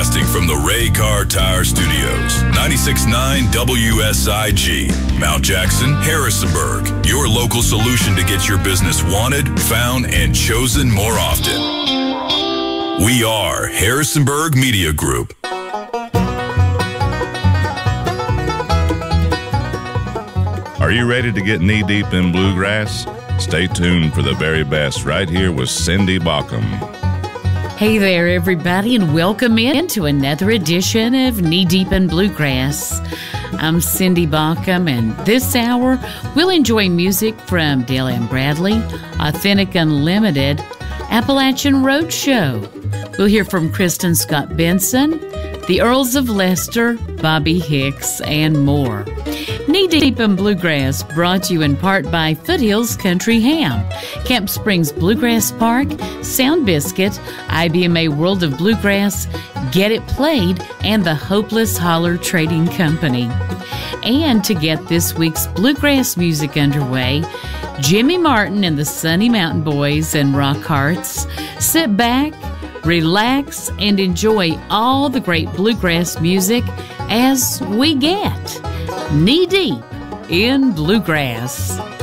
Broadcasting from the Ray Car Tire Studios, 96.9 WSIG, Mount Jackson, Harrisonburg. Your local solution to get your business wanted, found, and chosen more often. We are Harrisonburg Media Group. Are you ready to get knee-deep in bluegrass? Stay tuned for the very best right here with Cindy Baucom. Hey there, everybody, and welcome into another edition of Knee Deep in Bluegrass. I'm Cindy Baucom, and this hour we'll enjoy music from Dale M. Bradley, Authentic Unlimited, Appalachian Roadshow. We'll hear from Kristen Scott Benson, the Earls of Leicester, Bobby Hicks, and more. Knee Deep in Bluegrass, brought to you in part by Foothills Country Ham, Camp Springs Bluegrass Park, Sound Biscuit, IBMA World of Bluegrass, Get It Played, and the Hopeless Holler Trading Company. And to get this week's bluegrass music underway, Jimmy Martin and the Sunny Mountain Boys and Rock Hearts. Sit back, relax, and enjoy all the great bluegrass music as we get knee deep in bluegrass.